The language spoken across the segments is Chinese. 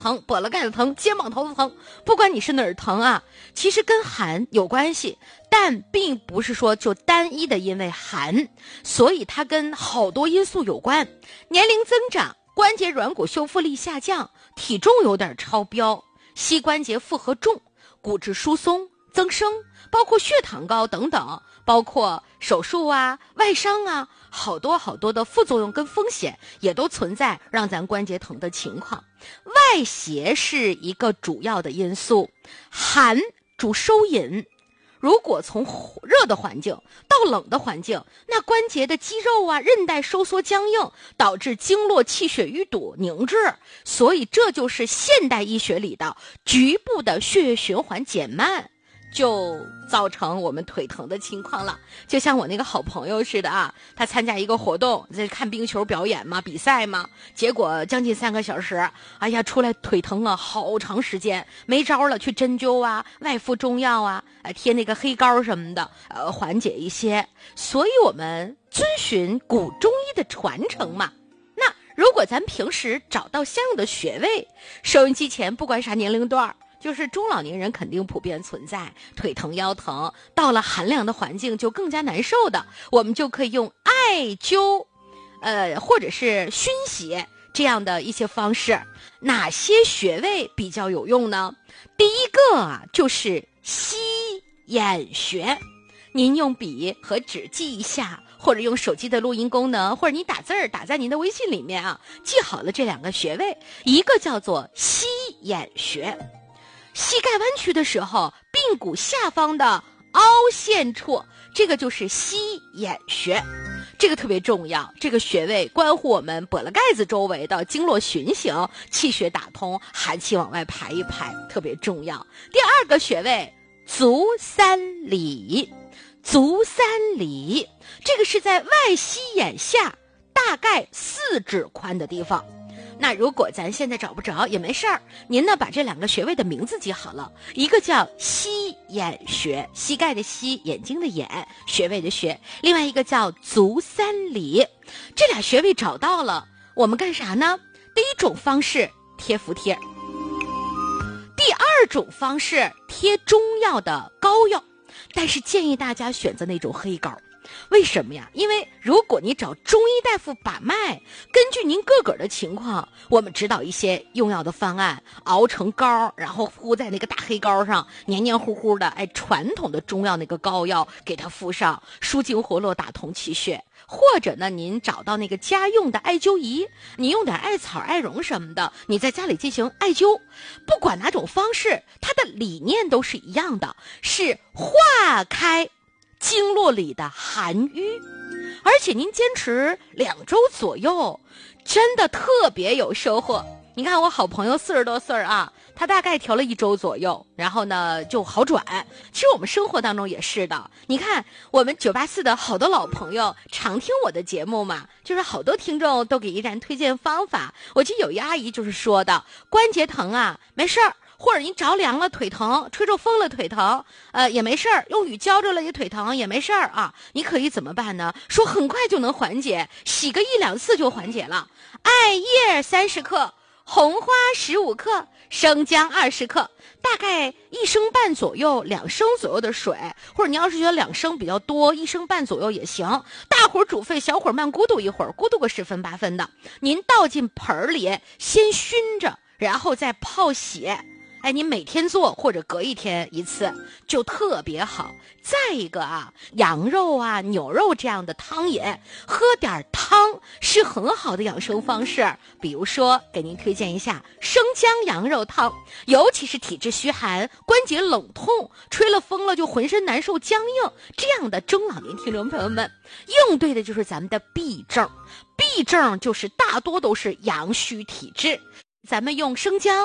疼，脖子盖子疼，肩膀头子疼，不管你是哪儿疼啊，其实跟寒有关系，但并不是说就单一的因为寒，所以它跟好多因素有关。年龄增长，关节软骨修复力下降，体重有点超标，膝关节负荷重，骨质疏松增生，包括血糖高等等，包括手术啊、外伤啊，好多的副作用跟风险也都存在让咱关节疼的情况。外邪是一个主要的因素，寒主收引，如果从热的环境到冷的环境，那关节的肌肉啊、韧带收缩僵硬，导致经络气血淤堵凝滞，所以这就是现代医学里的局部的血液循环减慢，就造成我们腿疼的情况了。就像我那个好朋友似的啊，他参加一个活动，在看冰球表演嘛，比赛嘛，结果将近3个小时，哎呀，出来腿疼啊，好长时间，没招了，去针灸啊，外敷中药啊，贴那个黑膏什么的，缓解一些。所以我们遵循古中医的传承嘛。那如果咱平时找到相应的穴位，收音机前不管啥年龄段，就是中老年人肯定普遍存在腿疼腰疼，到了寒凉的环境就更加难受的，我们就可以用艾灸或者是熏洗这样的一些方式。哪些穴位比较有用呢？第一个啊，就是膝眼穴。您用笔和纸记一下，或者用手机的录音功能，或者你打字儿打在您的微信里面啊，记好了这2个穴位。一个叫做膝眼穴，膝盖弯曲的时候，髌骨下方的凹陷处，这个就是膝眼穴，这个特别重要。这个穴位关乎我们脖子盖子周围的经络循行，气血打通，寒气往外排一排，特别重要。第2个穴位足三里，足三里，这个是在外膝眼下大概4指宽的地方。那如果咱现在找不着也没事儿，您呢把这2个穴位的名字记好了，一个叫膝眼穴，膝盖的膝，眼睛的眼，穴位的穴；另外一个叫足三里。这俩穴位找到了，我们干啥呢？第一种方式贴服贴，第2种方式贴中药的膏药，但是建议大家选择那种黑膏。为什么呀？因为如果你找中医大夫把脉，根据您个个的情况，我们指导一些用药的方案，熬成膏，然后敷在那个大黑膏上，黏黏糊糊的，传统的中药那个膏药给它敷上，舒筋活络，打通气血。或者呢，您找到那个家用的艾灸仪，你用点艾草、艾绒什么的，你在家里进行艾灸。不管哪种方式，它的理念都是一样的，是化开经络里的寒瘀。而且您坚持2周左右，真的特别有收获。你看我好朋友40多岁啊，他大概调了1周左右，然后呢就好转。其实我们生活当中也是的，你看我们984的好多老朋友常听我的节目嘛，就是好多听众都给依然推荐方法。我记得有一阿姨就是说的，关节疼啊没事儿，或者你着凉了腿疼，吹着风了腿疼，也没事儿，用雨浇着了也腿疼也没事儿啊。你可以怎么办呢？说很快就能缓解，洗个1、2次就缓解了。艾叶30克，红花15克，生姜20克，大概1升半左右，2升左右的水，或者你要是觉得2升比较多，1升半左右也行。大火煮沸，小火慢咕嘟一会儿，咕嘟个10分8分的，您倒进盆里，先熏着，然后再泡血。你每天做或者隔1天1次就特别好。再一个啊，羊肉啊、牛肉这样的汤饮，喝点汤是很好的养生方式。比如说给您推荐一下生姜羊肉汤，尤其是体质虚寒、关节冷痛、吹了风了就浑身难受僵硬这样的中老年听众朋友们，应对的就是咱们的痹症。痹症就是大多都是阳虚体质，咱们用生姜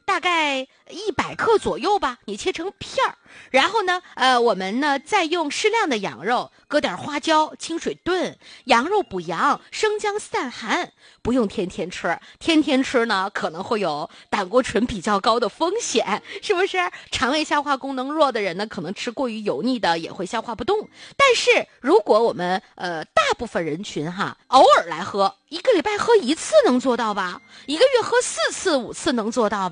大概100克左右吧，你切成片儿。然后呢，我们呢再用适量的羊肉，搁点花椒，清水炖，羊肉补阳，生姜散寒。不用天天吃，天天吃呢可能会有胆固醇比较高的风险，是不是？肠胃消化功能弱的人呢，可能吃过于油腻的也会消化不动。但是如果我们大部分人群哈，偶尔来喝，1个礼拜喝1次能做到吧？1个月喝4次5次能做到吧？